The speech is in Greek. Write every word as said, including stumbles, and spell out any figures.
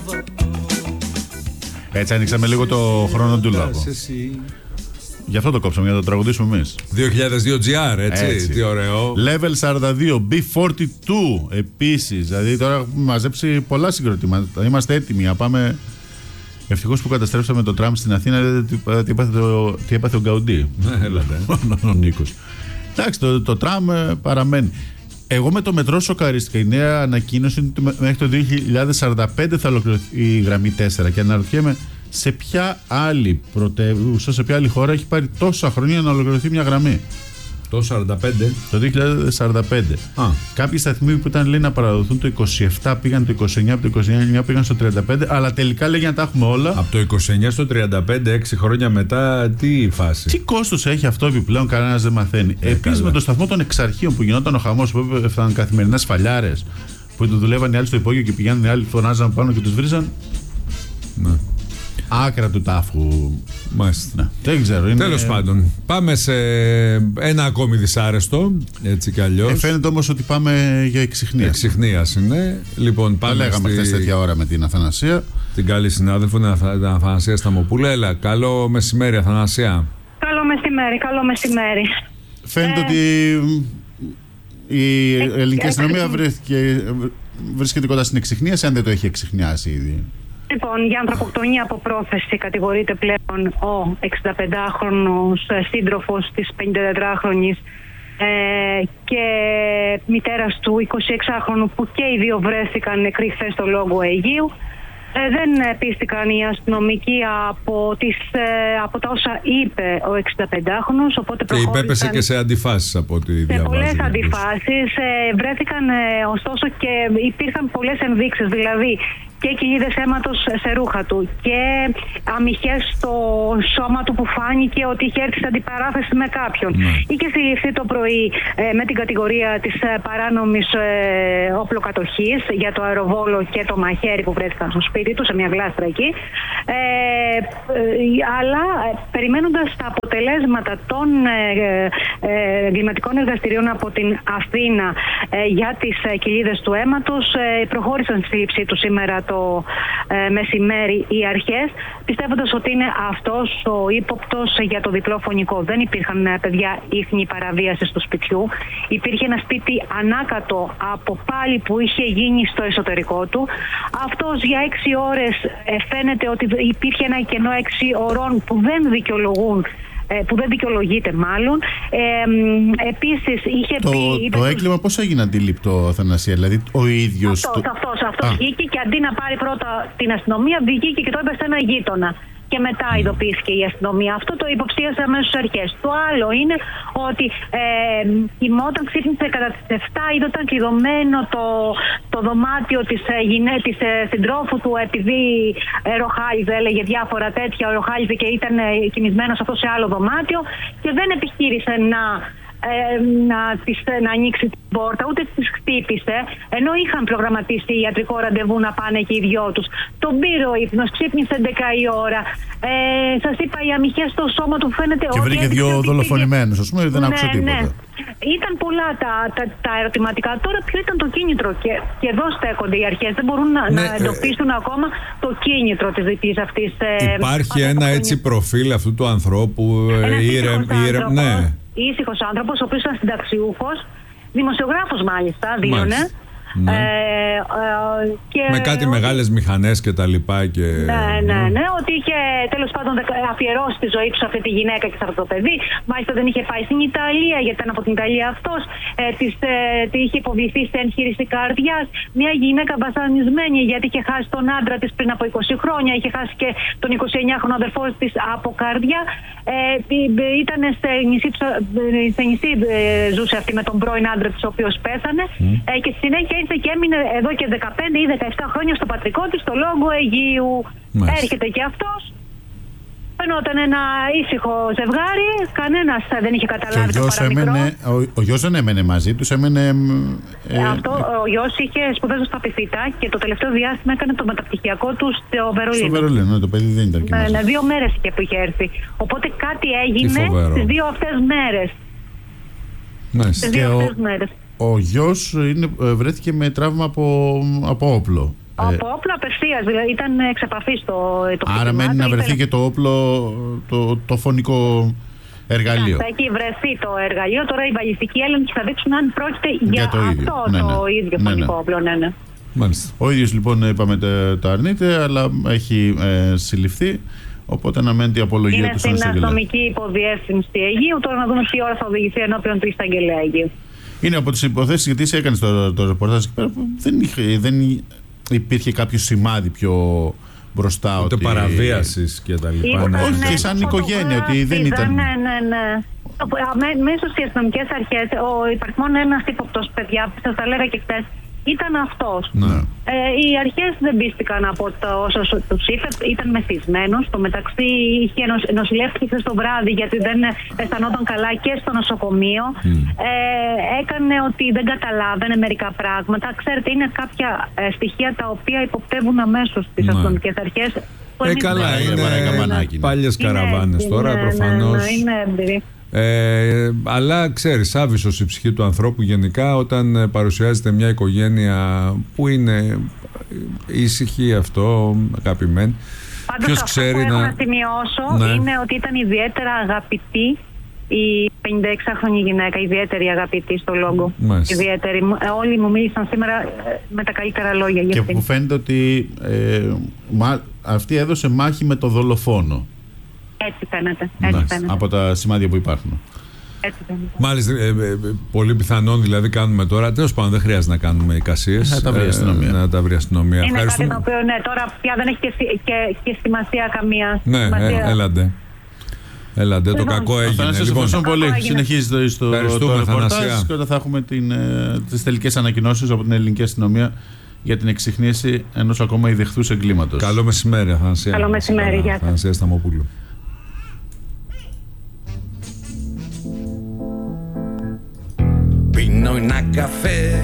Έτσι ανοίξαμε λίγο το χρόνο του λόγου. Γι' αυτό το κόψαμε, για να το τραγουδήσουμε εμείς. δύο χιλιάδες δύο τζι αρ, έτσι, έτσι. Τι ωραίο. Level σαράντα δύο, μπι φορτί τού επίσης. Δηλαδή τώρα έχουμε μαζέψει πολλά συγκροτήματα. Είμαστε έτοιμοι να πάμε. Ευτυχώς που καταστρέψαμε το τραμ στην Αθήνα. Τι, τι, έπαθε, το, τι έπαθε ο Γκαουντή. Ναι, έλατε. Ο Νίκος. Εντάξει, το, το τραμ παραμένει. Εγώ με το μετρό σοκαρίστηκα. Η νέα ανακοίνωση είναι ότι μέχρι το δύο χιλιάδες σαράντα πέντε θα ολοκληρωθεί η γραμμή τέσσερα. Και αναρωτιέμαι σε ποια άλλη πρωτεύουσα, σε ποια άλλη χώρα έχει πάρει τόσα χρόνια να ολοκληρωθεί μια γραμμή. Το σαράντα πέντε. Το δύο χιλιάδες σαράντα πέντε. Α. Κάποιοι σταθμοί που ήταν λέει να παραδοθούν το είκοσι επτά πήγαν το είκοσι εννιά, από το είκοσι εννιά πήγαν στο τριάντα πέντε, αλλά τελικά λέγει να τα έχουμε όλα. Από το είκοσι εννιά στο τριάντα πέντε, έξι χρόνια μετά, τι φάση. Τι κόστος έχει αυτό επιπλέον, κανένας δεν μαθαίνει. Ε, Επίσης με το σταθμό των Εξαρχείων που γινόταν ο χαμός, που έφταναν καθημερινές φαλιάρες, που δουλεύαν οι άλλοι στο υπόγειο και πηγαίνουν οι άλλοι, φωνάζαν πάνω και τους βρίζαν. Ναι. Άκρα του τάφου. Μάλιστα. Ναι, δεν ξέρω. Είναι... Τέλος πάντων, πάμε σε ένα ακόμη δυσάρεστο. Έτσι κι αλλιώς. Ε, φαίνεται όμως ότι πάμε για εξιχνία. Εξιχνία είναι. Λοιπόν, πάμε. Τα λέγαμε στη... χθες τέτοια ώρα με την Αθανασία. Την καλή συνάδελφο, την Αθανασία Σταμοπούλα. Έλα, καλό μεσημέρι, Αθανασία. Καλό μεσημέρι, καλό μεσημέρι. Φαίνεται ε... ότι η ελληνική αστυνομία βρίσκεται κοντά στην εξιχνίαση, αν δεν το έχει εξιχνιάσει ήδη. Λοιπόν, για ανθρωποκτονία από πρόθεση κατηγορείται πλέον ο εξηνταπεντάχρονος σύντροφος της πενηντατετράχρονης ε, και μητέρας του εικοσιεξάχρονου, που και οι δύο βρέθηκαν νεκροί χθες στο Λόγο Αιγαίου. Ε, δεν πίστηκαν οι αστυνομικοί από, τις, ε, από τα όσα είπε ο εξηνταπεντάχρονος, οπότε προχώρησαν. Και υπέπεσε και σε αντιφάσεις από ό,τι διαβάζω. Σε πολλές αντιφάσεις ε, βρέθηκαν ε, ωστόσο και υπήρχαν πολλές ενδείξεις, δηλαδή και κοιλίδες αίματος σε ρούχα του και αμυχές στο σώμα του που φάνηκε ότι είχε έρθει σε αντιπαράθεση με κάποιον. Ναι. Είχε συλληφθεί το πρωί ε, με την κατηγορία της ε, παράνομης ε, όπλοκατοχής για το αεροβόλο και το μαχαίρι που βρέθηκαν στο σπίτι του, σε μια γλάστρα εκεί. Ε, ε, αλλά ε, περιμένοντας τα αποτελέσματα των εγκληματικών ε, ε, εργαστηρίων από την Αθήνα ε, για τις ε, κοιλίδες του αίματος, ε, προχώρησαν στη σύλληψή του σήμερα το ε, μεσημέρι οι αρχές, πιστεύοντας ότι είναι αυτός ο ύποπτος για το διπλό φωνικό. Δεν υπήρχαν ε, παιδιά ίχνη παραβίασης του σπιτιού. Υπήρχε ένα σπίτι ανάκατο από πάλι που είχε γίνει στο εσωτερικό του. Αυτός για έξι ώρες ε, φαίνεται ότι υπήρχε ένα κενό έξι ωρών που δεν δικαιολογούν, που δεν δικαιολογείται μάλλον. Ε, επίσης είχε το, πει... Το έγκλημα πώς έγινε αντιληπτό, Αθανασία, δηλαδή ο ίδιος... Αυτός, το... αυτός, αυτός βγήκε και αντί να πάρει πρώτα την αστυνομία, βγήκε και το είπε σε ένα γείτονα. Και μετά ειδοποιήθηκε η αστυνομία. Αυτό το υποψίασε αμέσως στις αρχές. Το άλλο είναι ότι ε, κοιμόταν, ξύπνησε κατά τις επτά, είδε ήταν κλειδωμένο το, το δωμάτιο της, ε, γυναί, της ε, συντρόφου του, επειδή ε, ροχάλιζε, έλεγε διάφορα τέτοια, ροχάλιζε και ήταν ε, κοιμισμένος αυτό σε άλλο δωμάτιο και δεν επιχείρησε να... Ε, να, της, να ανοίξει την πόρτα, ούτε τις χτύπησε, ενώ είχαν προγραμματίσει ιατρικό ραντεβού να πάνε και οι δυο τους. Τον πήρε ο ύπνος, ξύπνησε έντεκα η ώρα. Ε, σας είπα, οι αμυχές στο σώμα του φαίνεται ότι. Και βρήκε δύο δολοφονημένους, ας πούμε, δεν ναι, άκουσα τίποτα. Ναι. Ήταν πολλά τα, τα, τα ερωτηματικά. Τώρα, ποιο ήταν το κίνητρο, και, και εδώ στέκονται οι αρχές. Δεν μπορούν να, ναι, να εντοπίσουν ε, ακόμα το κίνητρο της δικής αυτής. Υπάρχει ε, ένα έτσι προφίλ αυτού του ανθρώπου. Ήρεμ, ναι. Ήσυχος άνθρωπος, ο οποίος ήταν συνταξιούχος, δημοσιογράφος μάλιστα, δήλωνε. Ναι. Ε, ε, και με κάτι ότι... μεγάλες μηχανές και τα λοιπά και... Ναι, ναι, ναι, ότι είχε τέλος πάντων αφιερώσει τη ζωή του σε αυτή τη γυναίκα και σε αυτό το παιδί. Μάλιστα δεν είχε πάει στην Ιταλία, γιατί ήταν από την Ιταλία αυτός. Ε, της, ε, τη είχε υποβληθεί σε εγχείρηση καρδιάς. Μια γυναίκα βασανισμένη, γιατί είχε χάσει τον άντρα της πριν από είκοσι χρόνια, είχε χάσει και τον εικοσιεννιάχρονο αδερφό της από καρδιά. Ε, ήταν σε νησί, σε νησί ε, ζούσε αυτή με τον πρώην άντρα της, ο οποίος πέθανε. Mm. Ε, και στη συνέχεια και έμεινε εδώ και δεκαπέντε ή δεκαεπτά χρόνια στο πατρικό της, στο Λόγο Αιγαίου. Μάλιστα. Έρχεται και αυτός. Φαινόταν ένα ήσυχο ζευγάρι, κανένας δεν είχε καταλάβει το παραμικρό. Έμενε, ο, ο γιος δεν έμενε μαζί τους, έμενε... Ε, Αυτό, ο γιος είχε σπουδάζει στα Πυθίτα και το τελευταίο διάστημα έκανε το μεταπτυχιακό του στο Βερολίνο. Στο Βερολίνο, το παιδί δεν ήταν και μαζί. Ναι, δύο μέρες είχε που είχε έρθει. Οπότε κάτι έγινε στις δύο αυτές μέρες. Ναι, στις δύο αυτές μέρες. Ο γιος είναι, βρέθηκε με τραύμα από, από όπλο. Από όπλο απευθείας, δηλαδή ήταν εξ επαφής το, το άρα μένει να βρεθεί και το όπλο, το, το φωνικό εργαλείο. Θα έχει βρεθεί το εργαλείο. Τώρα οι βαλιστικοί έλεγχοι θα δείξουν αν πρόκειται για, για το ίδιο. αυτό ναι, ναι. το ίδιο ναι, φωνικό ναι. όπλο. Ναι, ναι. Μάλιστα. Ο ίδιος λοιπόν, είπαμε, το αρνείται, αλλά έχει ε, συλληφθεί. Οπότε αναμένει η απολογία είναι του στον στην εισαγγελέα. αστυνομική υποδιεύθυνση Αιγείου. Τώρα να δούμε τι ώρα θα οδηγηθεί ενώπιον του εισαγγελέα Αιγείου. Είναι από τις υποθέσεις, γιατί εσύ έκανες το, το ρεπορτάζ εκεί πέρα, που δεν, είχε, δεν υπήρχε κάποιο σημάδι πιο μπροστά. Ούτε ότι... παραβίασης και τα λοιπά. Ναι. Όχι, και σαν οικογένεια, ότι δεν ήταν. Ναι, ναι, ναι. Μέσα στις αστυνομικές αρχές, ο υπαριθμόν ένας ύποπτος, παιδιά, σας τα λέγα και χτες, ήταν αυτός. Ναι. Ε, οι αρχές δεν πίστηκαν από το όσο τους είπε, ήταν μεθυσμένος. Στο μεταξύ είχε νοσ, νοσηλεύτηκε χθες το βράδυ γιατί δεν αισθανόταν καλά και στο νοσοκομείο. Mm. Ε, έκανε ότι δεν καταλάβαινε μερικά πράγματα. Ξέρετε, είναι κάποια ε, στοιχεία τα οποία υποπτεύουν αμέσως τις Ναι. αστυνομικές αρχές. Ε, καλά, είναι, είναι πάλιες καραβάνες τώρα, ναι, προφανώς. Ναι, ναι, είναι έμπειροι. Ε, αλλά ξέρεις, άβυσος η ψυχή του ανθρώπου γενικά όταν παρουσιάζεται μια οικογένεια που είναι ήσυχη, αυτό, αγαπημένη. Πάντως Ποιος αυτό ξέρει που έχω να... να σημειώσω ναι. είναι ότι ήταν ιδιαίτερα αγαπητή η πενηνταεξάχρονη γυναίκα, ιδιαίτερη αγαπητή στο λόγο. Ιδιαίτερη. Όλοι μου μίλησαν σήμερα με τα καλύτερα λόγια για και αυτήν. που φαίνεται ότι ε, μα, αυτή έδωσε μάχη με το δολοφόνο. Έτσι φαίνεται. Έτσι Ναι, φαίνεται. από τα σημάδια που υπάρχουν. Έτσι φαίνεται. Μάλιστα, ε, ε, πολύ πιθανόν δηλαδή κάνουμε τώρα. Τέλος πάντων, δεν χρειάζεται να κάνουμε εικασίες. Να τα βρει η αστυνομία. Ε, να τα βρει η αστυνομία. Είναι κάτι το οποίο ναι, τώρα πια δεν έχει και, και, και σημασία καμία. Ναι, σημασία. Ε, έλαντε. Έλαντε, το κακό έγινε. Θα σας Λοιπόν, ευχαριστώ πολύ. Συνεχίζετε στο το ρεπορτάζ και όταν θα έχουμε την, ε, τις τελικές ανακοινώσεις από την ελληνική αστυνομία για την εξυχνίαση ενός ακόμα ιδεχθούς εγκλήματος. Καλό μεσημέρι, Αθανασία. Καλό μεσημέρι, γεια σας. Αθανασία Σταμοπούλου. Πίνω ένα καφέ